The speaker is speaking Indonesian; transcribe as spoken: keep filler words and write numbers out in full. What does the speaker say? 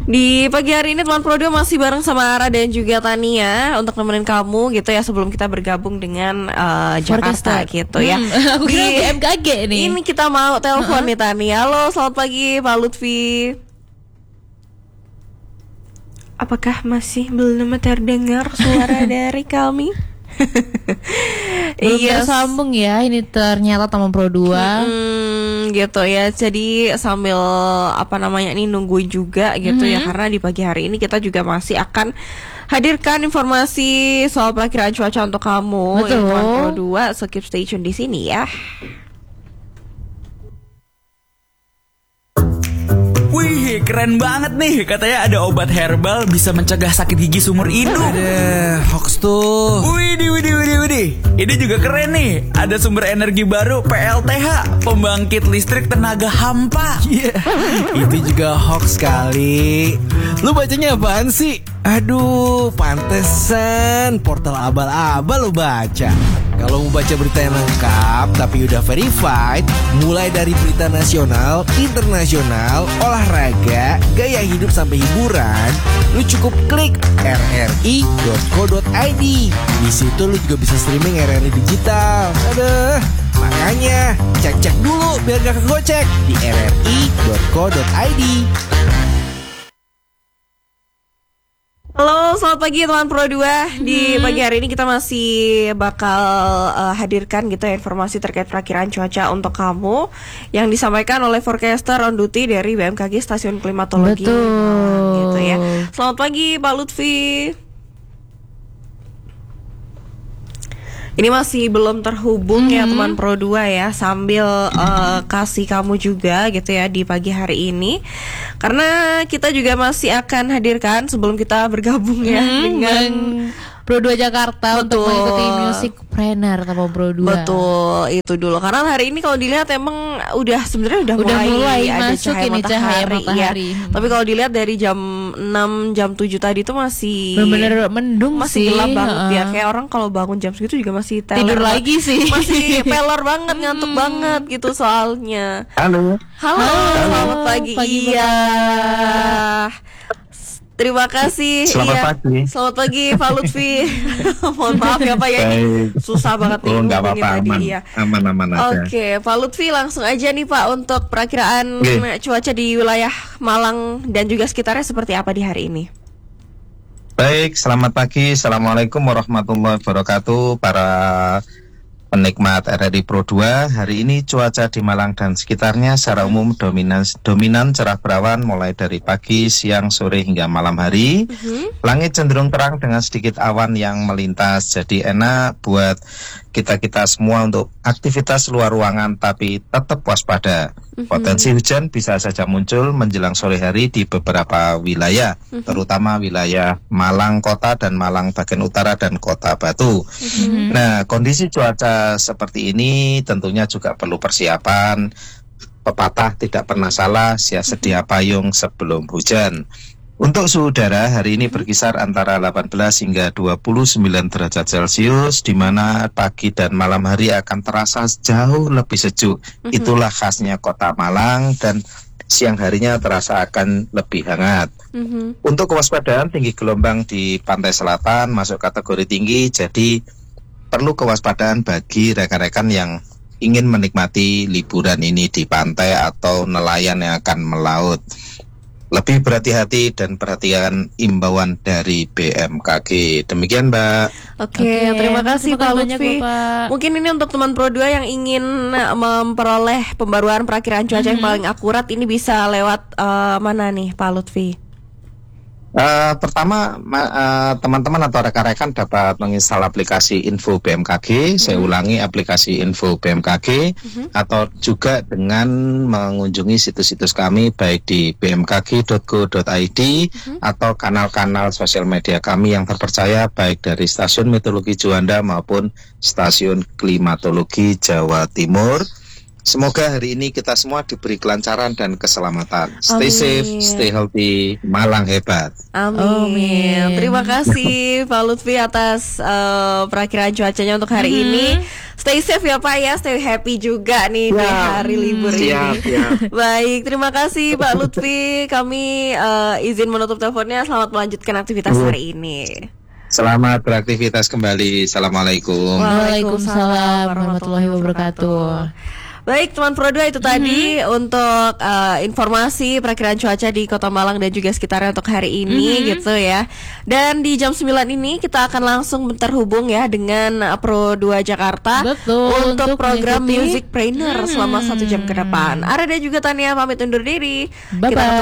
Di pagi hari ini teman Prodio masih bareng sama Ara dan juga Tania untuk nemenin kamu gitu ya sebelum kita bergabung dengan uh, Jakarta gitu ya. Hmm, aku kira Di B M K G nih. Ini kita mau telepon uh-huh. nih Tania. Halo, selamat pagi Pak Lutfi. Apakah masih belum terdengar suara dari kami? Belum Iya, tersambung ya ini ternyata teman Pro dua. Hmm, gitu ya. Jadi sambil apa namanya ini nungguin juga gitu mm-hmm. ya, karena di pagi hari ini kita juga masih akan hadirkan informasi soal perakiraan cuaca untuk kamu. Betul. Teman Pro dua, so keep stay tune di sini ya. Wih, keren banget nih. Katanya ada obat herbal bisa mencegah sakit gigi seumur hidup. Ada hoax tuh. Widih, widih, widih, widih. Ini juga keren nih. Ada sumber energi baru P L T H, pembangkit listrik tenaga hampa. Iya, yeah. Itu juga hoax kali. Lu bacanya apaan sih? Aduh, pantesan portal abal-abal lu baca. Kalau mau baca berita yang lengkap tapi udah verified, mulai dari berita nasional, internasional, olahraga, gaya hidup sampai hiburan, lu cukup klik r r i dot co dot i d. Di situ lu juga bisa streaming R R I digital. Aduh, makanya cek-cek dulu biar gak kegocek di r r i dot co dot i d. Halo, selamat pagi teman Pro dua. Di pagi hari ini kita masih bakal uh, hadirkan gitu ya informasi terkait perakiraan cuaca untuk kamu yang disampaikan oleh forecaster on duty dari B M K G Stasiun Klimatologi. Betul. Nah, gitu ya. Selamat pagi Pak Lutfi. Ini masih belum terhubung mm-hmm. ya teman Pro dua ya, sambil uh, kasih kamu juga gitu ya di pagi hari ini. Karena kita juga masih akan hadirkan sebelum kita bergabung ya mm-hmm. dengan Pro dua Jakarta. Betul. Untuk mengikuti Musicpreneur sama Pro dua. Betul, itu dulu. Karena hari ini kalau dilihat emang udah sebenarnya udah, udah mulai, mulai ada masuk cahaya ini matahari, cahaya matahari. Ya. Tapi kalau dilihat dari jam enam, jam tujuh tadi itu masih bener-bener mendung masih sih. gelap banget uh-uh. ya. Kayak orang kalau bangun jam segitu juga masih teler tidur banget. lagi sih. Masih peler banget, ngantuk hmm. banget gitu soalnya. Halo. Halo, Halo. selamat pagi. Pagi iya. Terima kasih. Selamat iya. pagi. Selamat pagi Pak Lutfi. Mohon maaf ya Pak ya. Baik. Susah banget nih. Oh, enggak apa-apa, tadi, aman. Iya. Aman-aman aja. Oke, Pak Lutfi langsung aja nih Pak untuk perakiraan okay. cuaca di wilayah Malang dan juga sekitarnya seperti apa di hari ini. Baik, selamat pagi. Assalamualaikum warahmatullahi wabarakatuh. Para penikmat R R I Pro dua, hari ini cuaca di Malang dan sekitarnya secara umum dominan dominan cerah berawan mulai dari pagi, siang, sore hingga malam hari. Uh-huh. Langit cenderung terang dengan sedikit awan yang melintas, jadi enak buat kita-kita semua untuk aktivitas luar ruangan, tapi tetap waspada. Uh-huh. Potensi hujan bisa saja muncul menjelang sore hari di beberapa wilayah, uh-huh. terutama wilayah Malang Kota dan Malang bagian utara dan Kota Batu. Uh-huh. Nah, kondisi cuaca seperti ini tentunya juga perlu persiapan. Pepatah tidak pernah salah, siap sedia payung sebelum hujan. Untuk suhu udara hari ini berkisar antara delapan belas hingga dua puluh sembilan derajat Celcius, di mana pagi dan malam hari akan terasa jauh lebih sejuk. Mm-hmm. Itulah khasnya Kota Malang, dan siang harinya terasa akan lebih hangat. Mm-hmm. Untuk kewaspadaan, tinggi gelombang di pantai selatan masuk kategori tinggi, jadi perlu kewaspadaan bagi rekan-rekan yang ingin menikmati liburan ini di pantai atau nelayan yang akan melaut. Lebih berhati-hati dan perhatian imbauan dari B M K G. Demikian Mbak. Oke, okay, terima kasih Pak Lutfi. Mungkin ini untuk teman Pro dua yang ingin memperoleh pembaruan perakiraan cuaca mm-hmm. yang paling akurat, ini bisa lewat uh, mana nih Pak Lutfi? Uh, pertama ma- uh, teman-teman atau rekan-rekan dapat menginstal aplikasi Info B M K G. Mm-hmm. Saya ulangi, aplikasi Info B M K G, mm-hmm. atau juga dengan mengunjungi situs-situs kami baik di b m k g dot go dot i d, mm-hmm. atau kanal-kanal sosial media kami yang terpercaya baik dari Stasiun Meteorologi Juanda maupun Stasiun Klimatologi Jawa Timur. Semoga hari ini kita semua diberi kelancaran dan keselamatan. Stay Amin. safe, stay healthy, Malang hebat. Amin. Amin. Terima kasih Pak Lutfi atas uh, perakiraan cuacanya untuk hari Mm-hmm. ini. Stay safe ya Pak ya, stay happy juga nih di hari libur Siap, ini. siap. Baik, terima kasih Pak Lutfi. Kami uh, izin menutup teleponnya. Selamat melanjutkan aktivitas hari ini. Selamat beraktivitas kembali. Assalamualaikum. Waalaikumsalam warahmatullahi wabarakatuh. Baik teman Pro dua itu tadi Mm-hmm. untuk uh, informasi perakiraan cuaca di Kota Malang dan juga sekitarnya untuk hari ini Mm-hmm. gitu ya. Dan di jam sembilan ini kita akan langsung terhubung ya dengan uh, Pro dua Jakarta Betul, untuk untuk program mengikuti- Music Trainer selama satu jam ke depan. Arya dan juga Tania pamit undur diri. Bye-bye. Kita ketemu